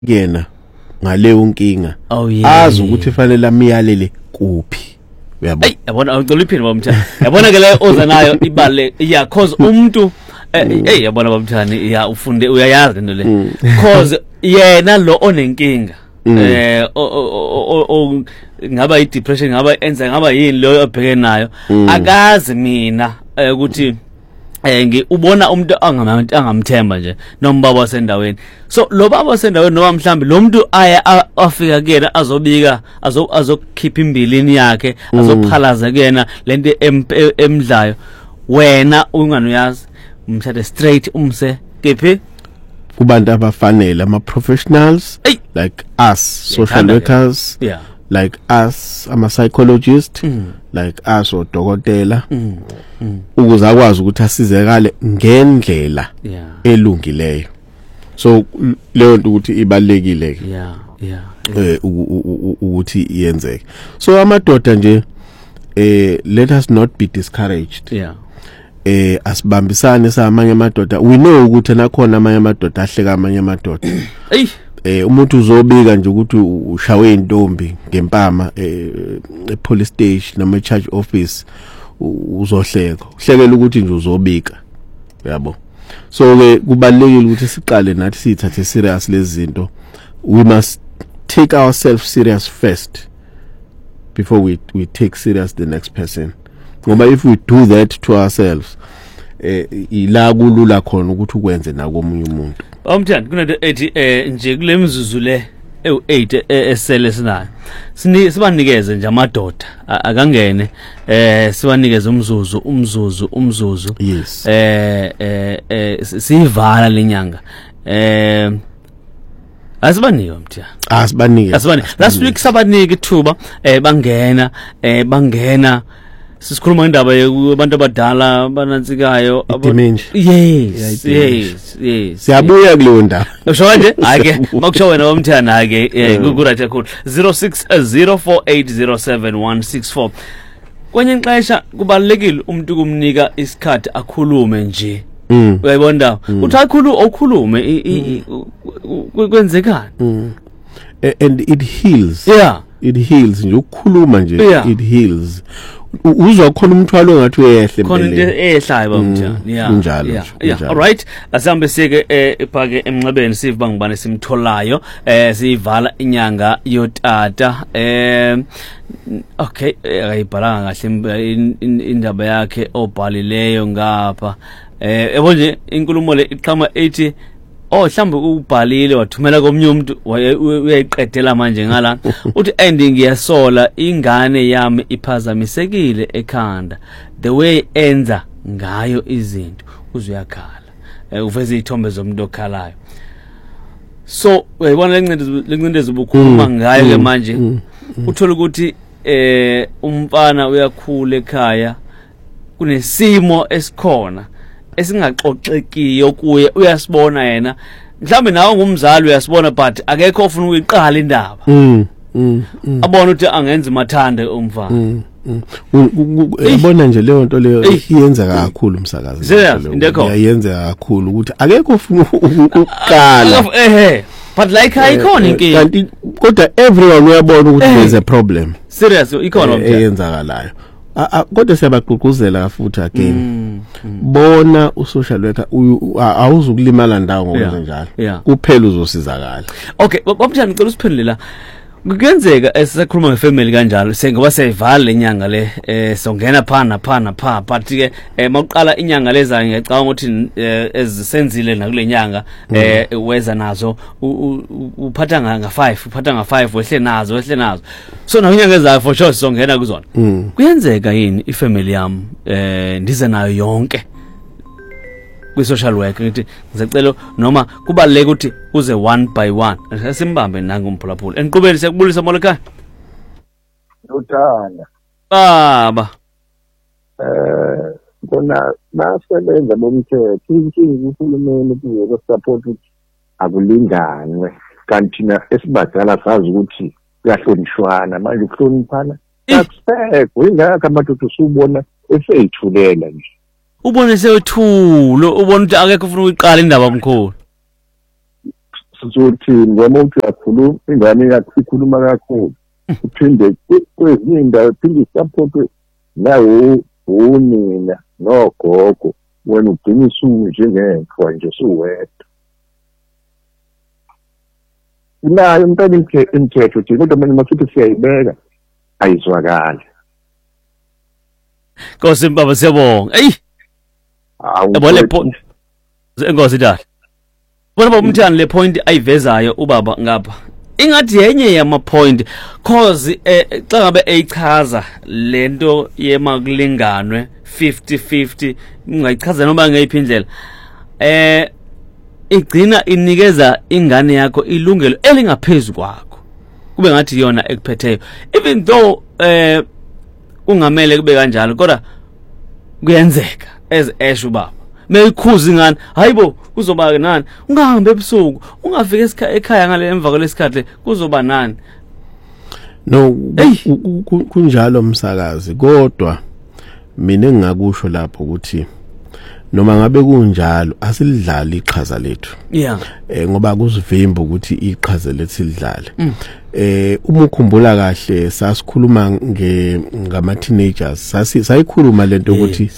kuyena ngaleyo nkinga azi ukuthi fanele amiyalele kuphi uyabo yabona ucela iphini bamthana yabona ke le oza nayo ibale cause umuntu yabona bamthani ufunde uyayazi into le cause yena lo onenkinga ngaba i-depression ngaba enza ngaba yini lo obheke nayo akazi mina ukuthi ubona umuntu angamthemba nje noma baba wasendaweni so lo baba wasendaweni noma mhlambi lo muntu afika kuyena azobika azokhipha imbilini yakhe azophalaza kuyena lento emdlayo wena unganoyazi umthathe straight umse kephi kubantu abafanele ama professionals like us social workers like us ama psychologists like us odokotela ukuze akwazi ukuthi asizekale ngendlela elungileyo so leyo nto ukuthi ibalekile ukuthi iyenzeke so amadoda nje let us not be discouraged asibambisane samanye amadoda we know ukuthi nakhona amanye amadoda ahleka amanye amadoda umuntu uzobika nje ukuthi ushawe intombi ngempama police station noma charge office uzohleka uhlekela ukuthi nje uzobika yabo so ke kubalekile ukuthi siqale nathi sithathe serious lezi zinto we must take ourselves serious first before we take serious the next person ngoba if we do that to ourselves ila kulula khona ukuthi ukwenze nakomunye umuntu Omthandi kunento ethi nje kule mizuzu le ewu8 esele sinayo sibanikeze nje amadoda akangene sibanikeze umzuzu yes sivala lenyanga asibanike Mthandi asibanike last week sabanike ithuba bangena sisikhuluma indaba yabantu abadala banansikayo yes siyabuya kuleyo ndaba usho nje ake makusho wena wamthana ake kurathi kakhulu 0604807164 kwenye ixesha kubalekile umuntu kumnika isikhathi akhulume nje uyayibona uthi okhulume kwenzekani and it heals it heals nje ukukhuluma nje it heals uzwa khona umthwalo ngathi uyehle khona into ehlayo bamthana njalo all right asambe sike ephake emnxebeni sive bangibane simtholayo siyivala inyanga yotata okay ayibhalanga kahle indaba yakhe obhalileyo ngapha ebonje inkulumo le iqhama ethi mhlambe ubhalile wathumela komnye umuntu uyayiqedela manje ngala uthi ending yasola ingane yami iphazamisekile ekhanda the way enza ngayo izinto uzuyakhala uveze ithombe zomuntu okhalayo so uyabona lencindezi ubukhuluma ngayo ke manje uthola ukuthi umfana uyakhula ekhaya kunesimo esikhona esingaxoxekiyo kuye uyasibona yena mhlambe nawe ngumzali uyasibona but akekho ofuna ukuyiqala indaba abona ukuthi angenza imathande umfana yabona nje leyo nto leyo iyenza kakhulu umsakazi iyenza kakhulu ukuthi akekho ofuna ukuqala but like icon inkingi kanti kodwa everyone uyabona ukuthi there's a problem serious icon eyenzakalayo kodwa siyabagqugquzela futhi again bona usocial worker awuzukulimala ndawo ngokwenza njalo kuphela uzosizakala okay bamthana ngicela usiphendule kuyenzeka esisakhuluma ngefamily kanjalo sengoba seyivala lenyanga le songena phana but ke mawuqala inyanga lezayo ngiyacabanga ukuthi ezisenzile nakulenyanga weza nazo uphatha nga5 wehle nazo so nakunyanga ezayo for sure songena kuzona kuyenzeka yini ifamily yami ndize nayo yonke kwi-social work ngithi ngizecela noma kubaleke ukuthi uze one by one simbambe nangumphulaphula eniqubeni siyakubulisa moleka uthanda baba kona nasebenza bomthetho inkingi uhulumeni kuye support ukuthi akulinganwe kanti na esibadala sazi ukuthi kuyahlonishwana manje ukuhloniphana akusekho ingakho amadoda usubona eseyithulela nje ubone sewethulo ubona ukuthi akekho ufuna ukuyiqala indaba omkhulu sizothi ngoba uthi uyakhuluma ingane yakho ikhuluma kakhulu uphinde kwezinye indawo uphinde support nawo unina nogogo wena ugcina njengekho nje suwedwa nayo impela imithetho thina kodwa mina masithi siyayibeka ayizwakali. Nkosi baba siyabonga. Yabona Nkosi dala. Bona baba umthani le point ayivezayo ubaba ngapha. Ingathi yenye yama point cause xa ngabe eyichaza lento yemakulinganwe 50-50 ungayichaza noma ngeyiphi indlela igcina inikeza ingane yakho ilungelo elingaphezulu kwakho kube ngathi yona ekuphetheyo even though kungamele kube kanjalo kodwa kuyenzeka esho baba meyikhuza ingane hayibo kuzoba nani ungahambe ebusuku ungafika ekhaya ngale emva kwalesikhathi kuzoba nani no kunjalo umsakazi kodwa mina engingakusho lapho ukuthi noma ngabe kunjalo asilidlali iqhaza lethu ngoba kuzivimba ukuthi iqhaza lethu silidlale uma ukhumbula kahle sasikhuluma ngama teenagers sayikhuluma lento ukuthi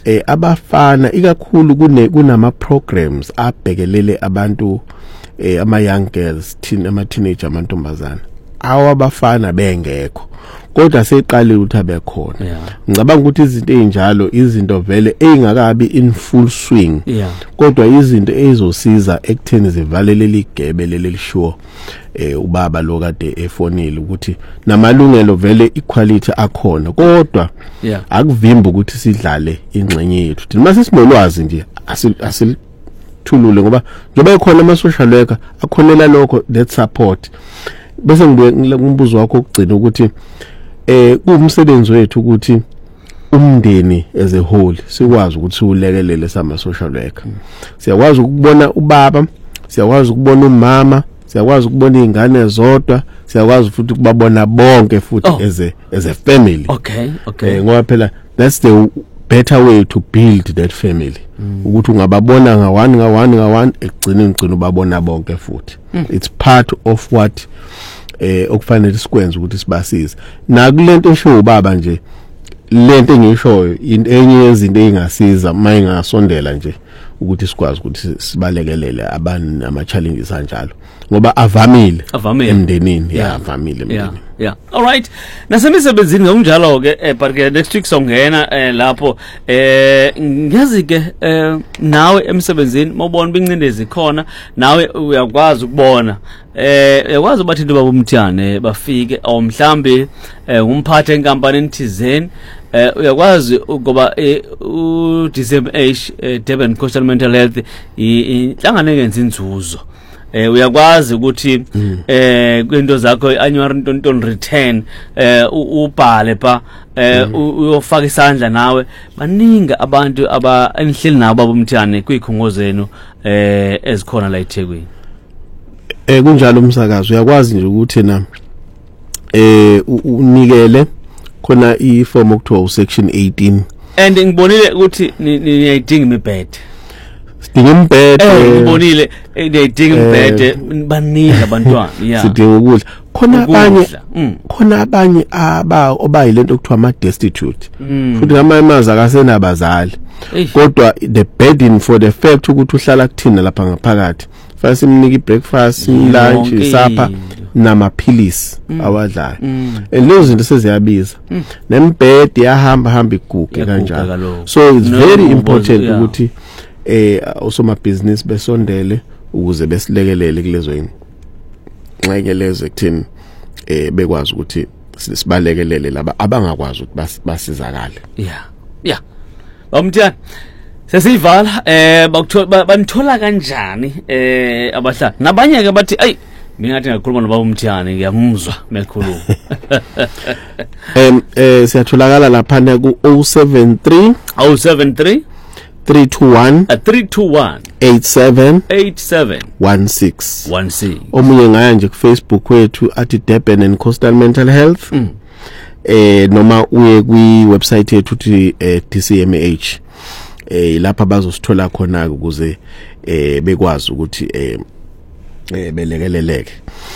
abafana ikakhulu kunama programs abhekelele abantu ama young girls ama teenager amantombazana awabafana bengekho kodwa seqale ukuthi abekhona ngicabanga ukuthi izinto ezinjalo izinto vele engakabi in full swing kodwa izinto ezosiza ekutheni zivalelele igebe lelisure ubaba lo kade efonile ukuthi namalungelo vele equality akhona kodwa akuvimba ukuthi sidlale ingxenye yethu thina mase sinolwazi nje asilithulule ngoba njoba ekhona ama social worker akhonela lokho that support bese ngumbuzo wakho ukugcina ukuthi kumsebenzi wethu ukuthi umndeni as a whole sikwazi ukuthi ulekelele sama social worker siyakwazi ukubona ubaba siyakwazi ukubona umama siyakwazi ukubona izingane zodwa siyakwazi futhi ukubabona bonke futhi as a family okay ngoba phela that's the better way to build that family ukuthi ungababona ngawani ekugcineni ubabona bonke futhi it's part of what okufanele sikwenze ukuthi sibasize nakulento esho ubaba nje lento engishoyo enye yezinto engasiza mayingasondela nje ukuthi sikwazi ukuthi sibalekelele abantu ama challenges kanjalo ngoba avamile emndenini avamile emndenini all right nasemisebenzini ngokunjalo ke but next week songena lapho ngiyazi ke nawe emsebenzini mawubona bincindezi khona nawe uyakwazi ukubona yakwazi bathi into baba umthane bafike awumhlambi umphathe enkampani enthizeni uyakwazi ngoba uDCMH Durban Coastal Mental Health inhlangano engenza inzuzo uyakwazi ukuthi kwento zakho annual ntonton return ubhale pa uyofaka isandla nawe baningi abantu enihleli nabo babumthane kwikhongo zenu ezikhona la eThekwini kunjalo umsakazo uyakwazi nje ukuthi na unikele khona iform okuthiwa section 18 and ngibonile ukuthi niyayidinga imibhede sidinga imibhede ngibonile niyayidinga imibhede baningi abantwana sidinga ukudla khona abanye obayilento okuthiwa ama destitute futhi ngamamaza akasenabazali kodwa the burden for the fact ukuthi uhlala kuthina lapha ngaphakathi fanele simnike breakfast lunch supper namaphilisi awadlayo lezo zinto seziyabiza nembhede yahamba iguge kanjalo so it's very important ukuthi osoma business besondele ukuze besilekelele kulezo ingxekelezo ekuthini bekwazi ukuthi sibalekelele laba abangakwazi ukuthi basizakale bamthana sesivala banithola kanjani abahlali nabanye ke bathi ayi mina ngathi ngakhuluma nobaba umthane ngiyamuzwa mekhuluma siyatholakala lapha ku 073 321 8716 omunye ngaya nje ku Facebook wethu athi Durban and Coastal Mental Health noma uye kwi website yethu uthi DCMH lapha bazosithola khona ukuze bekwazi ukuthi belekeleleke.